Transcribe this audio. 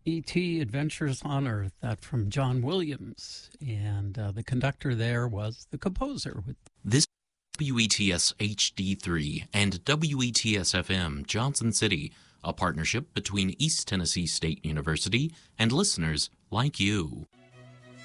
E.T. Adventures on Earth, that from John Williams. And the conductor there was the composer. This WETS HD3 and WETS FM Johnson City, a partnership between East Tennessee State University and listeners like you.